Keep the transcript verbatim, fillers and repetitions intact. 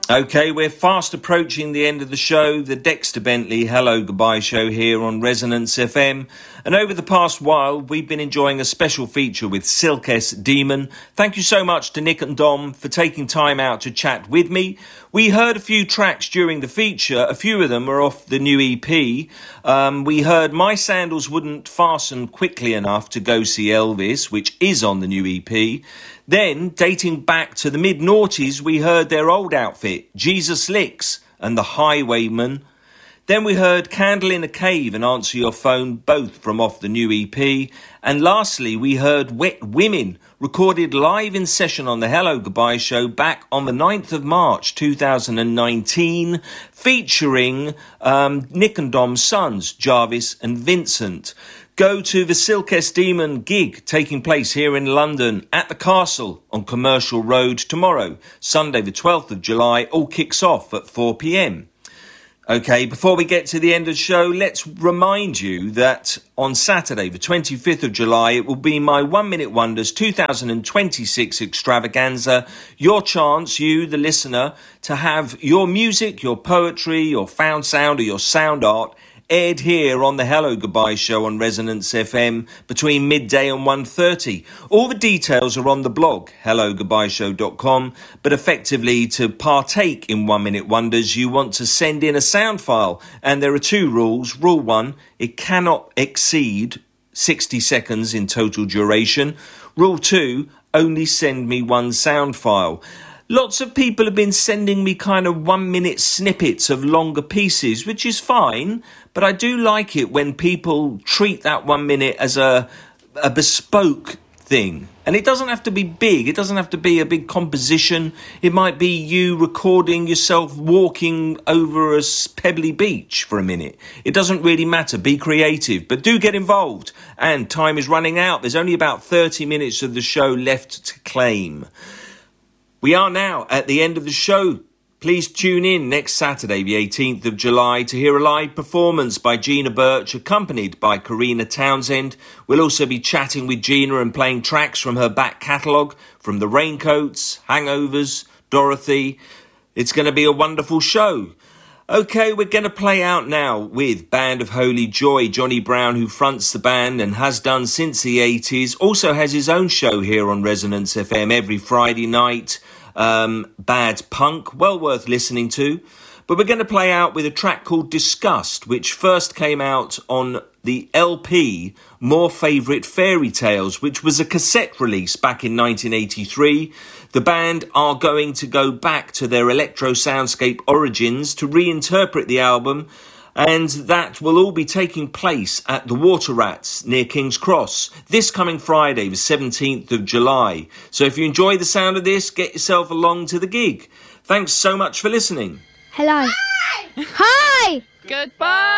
OK, we're fast approaching the end of the show, the Dexter Bentley Hello Goodbye show here on Resonance F M. And over the past while, we've been enjoying a special feature with Silk S Demon. Thank you so much to Nick and Dom for taking time out to chat with me. We heard a few tracks during the feature. A few of them are off the new E P. Um, we heard My Sandals Wouldn't Fasten Quickly Enough to Go See Elvis, which is on the new E P. Then, dating back to the mid-noughties, we heard their old outfit, Jesus Licks and the Highwayman. Then we heard Candle in a Cave and Answer Your Phone, both from off the new E P. And lastly, we heard Wet Women, recorded live in session on the Hello Goodbye show back on the ninth of March two thousand nineteen, featuring um, Nick and Dom's sons, Jarvis and Vincent. Go to the Silk S Demon gig taking place here in London at the Castle on Commercial Road tomorrow, Sunday the twelfth of July. All kicks off at four p.m. OK, before we get to the end of the show, let's remind you that on Saturday, the twenty-fifth of July, it will be my One Minute Wonders two thousand twenty-six extravaganza. Your chance, you, the listener, to have your music, your poetry, your found sound or your sound art aired here on the Hello Goodbye show on Resonance F M between midday and one thirty. All the details are on the blog, hello goodbye show dot com, but effectively to partake in One Minute Wonders, you want to send in a sound file, and there are two rules. Rule one, it cannot exceed sixty seconds in total duration. Rule two, only send me one sound file. Lots of people have been sending me kind of one-minute snippets of longer pieces, which is fine, but I do like it when people treat that one minute as a, a bespoke thing. And it doesn't have to be big. It doesn't have to be a big composition. It might be you recording yourself walking over a pebbly beach for a minute. It doesn't really matter. Be creative, but do get involved. And time is running out. There's only about thirty minutes of the show left to claim. We are now at the end of the show. Please tune in next Saturday, the eighteenth of July, to hear a live performance by Gina Birch, accompanied by Karina Townsend. We'll also be chatting with Gina and playing tracks from her back catalogue, from The Raincoats, Hangovers, Dorothy. It's going to be a wonderful show. OK, we're going to play out now with Band of Holy Joy. Johnny Brown, who fronts the band and has done since the eighties, also has his own show here on Resonance F M every Friday night. Um, Bad Punk, well worth listening to. But we're going to play out with a track called Disgust, which first came out on the L P More Favourite Fairy Tales, which was a cassette release back in nineteen eighty-three. The band are going to go back to their electro soundscape origins to reinterpret the album, and that will all be taking place at the Water Rats near King's Cross this coming Friday, the seventeenth of July. So if you enjoy the sound of this, get yourself along to the gig. Thanks so much for listening. Hello. Hi! Hi! Goodbye!